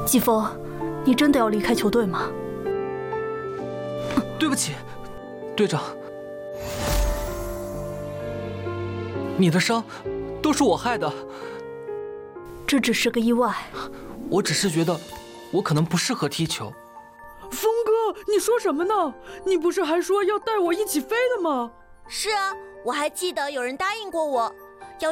季风，你真的要离开球队吗？ 对不起，队长，你的伤都是我害的。 这只是个意外。 我只是觉得我可能不适合踢球。 风哥，你说什么呢？你不是还说要带我一起飞的吗？ 是啊，我还记得有人答应过我。